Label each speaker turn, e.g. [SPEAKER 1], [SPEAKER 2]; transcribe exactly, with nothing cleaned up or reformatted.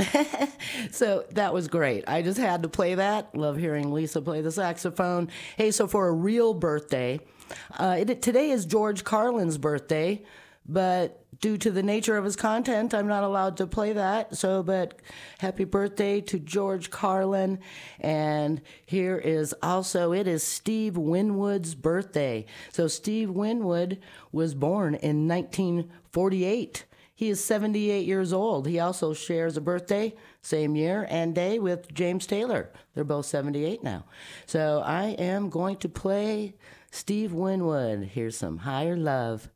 [SPEAKER 1] So that was great. I just had to play that. Love hearing Lisa play the saxophone. Hey, so for a real birthday, uh, it, today is George Carlin's birthday, but due to the nature of his content, I'm not allowed to play that. So, but happy birthday to George Carlin. And here is also, it is Steve Winwood's birthday. So Steve Winwood was born in nineteen forty-eight. He is seventy-eight years old. He also shares a birthday, same year and day, with James Taylor. They're both seventy-eight now. So I am going to play Steve Winwood. Here's some Higher Love.